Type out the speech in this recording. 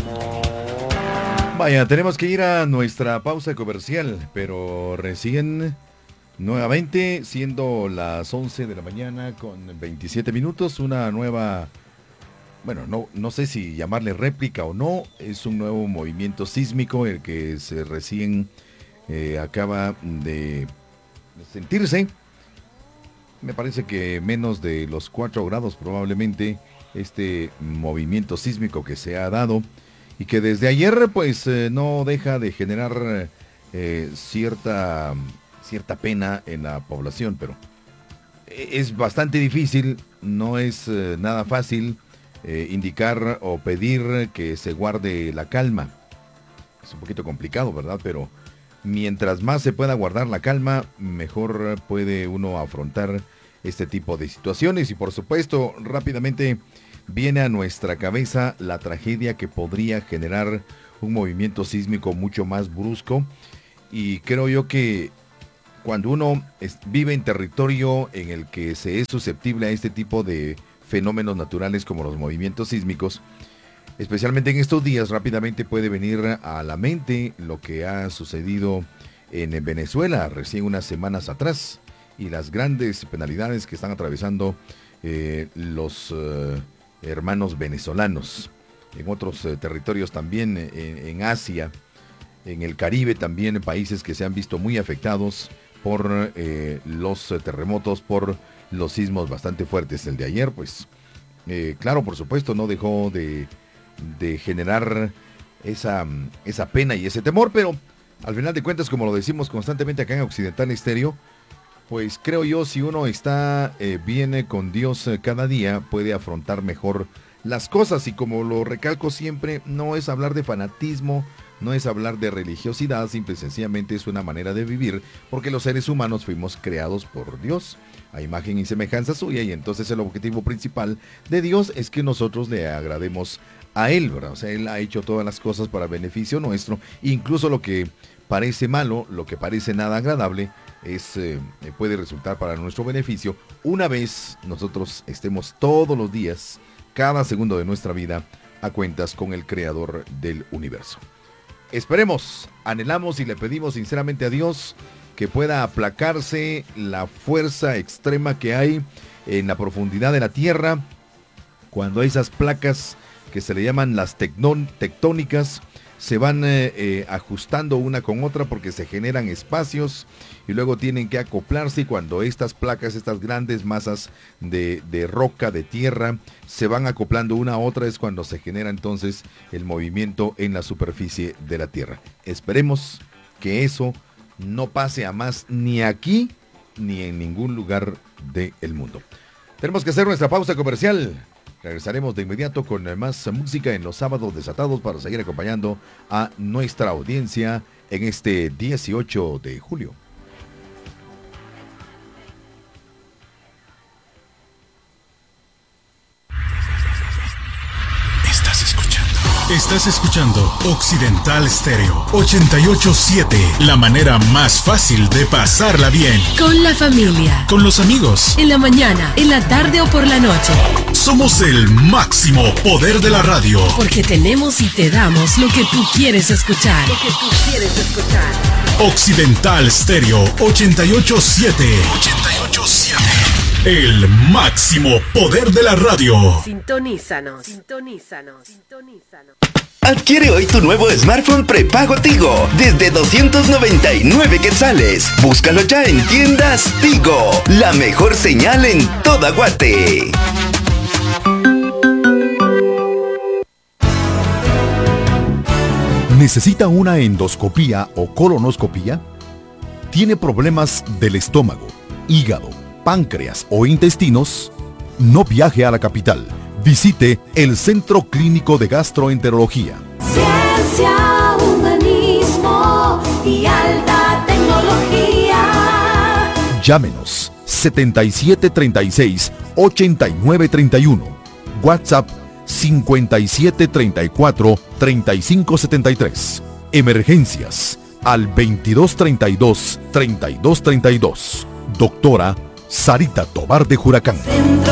Vaya, tenemos que ir a nuestra pausa comercial, pero recién, nuevamente, siendo las 11 de la mañana con 27 minutos, una nueva, bueno, no sé si llamarle réplica o no, es un nuevo movimiento sísmico el que se recién acaba de sentirse. Me parece que menos de los 4 grados probablemente este movimiento sísmico que se ha dado. Y que desde ayer pues no deja de generar cierta pena en la población, pero es bastante difícil, no es nada fácil indicar o pedir que se guarde la calma. Es un poquito complicado, ¿verdad? Pero mientras más se pueda guardar la calma, mejor puede uno afrontar este tipo de situaciones. Y por supuesto, rápidamente viene a nuestra cabeza la tragedia que podría generar un movimiento sísmico mucho más brusco. Y creo yo que cuando uno vive en territorio en el que se es susceptible a este tipo de fenómenos naturales como los movimientos sísmicos, especialmente en estos días, rápidamente puede venir a la mente lo que ha sucedido en Venezuela recién unas semanas atrás y las grandes penalidades que están atravesando los hermanos venezolanos. En otros territorios también, en Asia, en el Caribe también, países que se han visto muy afectados por los terremotos, por los sismos bastante fuertes. El de ayer, pues, claro, por supuesto, no dejó de generar esa pena y ese temor, pero al final de cuentas, como lo decimos constantemente acá en Occidental Estéreo, pues creo yo, si uno está bien con Dios cada día, puede afrontar mejor las cosas. Y como lo recalco siempre, no es hablar de fanatismo, no es hablar de religiosidad, simple y sencillamente es una manera de vivir, porque los seres humanos fuimos creados por Dios, a imagen y semejanza suya, y entonces el objetivo principal de Dios es que nosotros le agrademos a Él, ¿verdad? O sea, Él ha hecho todas las cosas para beneficio nuestro, incluso lo que parece malo, lo que parece nada agradable, puede resultar para nuestro beneficio una vez nosotros estemos todos los días, cada segundo de nuestra vida, a cuentas con el Creador del universo. Esperemos, anhelamos y le pedimos sinceramente a Dios que pueda aplacarse la fuerza extrema que hay en la profundidad de la tierra, cuando esas placas que se le llaman las tectónicas se van ajustando una con otra porque se generan espacios y luego tienen que acoplarse, y cuando estas placas, estas grandes masas de roca, de tierra, se van acoplando una a otra, es cuando se genera entonces el movimiento en la superficie de la tierra. Esperemos que eso no pase a más ni aquí ni en ningún lugar del mundo. Tenemos que hacer nuestra pausa comercial. Regresaremos de inmediato con más música en los sábados desatados para seguir acompañando a nuestra audiencia en este 18 de julio. Estás escuchando Occidental Stereo 88.7, la manera más fácil de pasarla bien. Con la familia. Con los amigos. En la mañana, en la tarde o por la noche. Somos el máximo poder de la radio. Porque tenemos y te damos lo que tú quieres escuchar. Occidental Stereo 88.7. 88.7. El máximo poder de la radio. Sintonízanos. Adquiere hoy tu nuevo smartphone prepago Tigo desde 299 quetzales. Búscalo ya en tiendas Tigo, la mejor señal en toda Guate. ¿Necesita una endoscopía o colonoscopía? ¿Tiene problemas del estómago, hígado, páncreas o intestinos? No viaje a la capital. Visite el Centro Clínico de Gastroenterología. Ciencia, humanismo y alta tecnología. Llámenos 7736-8931. WhatsApp 5734-3573. Emergencias al 2232-3232. Doctora Sarita Tobar de Juracán.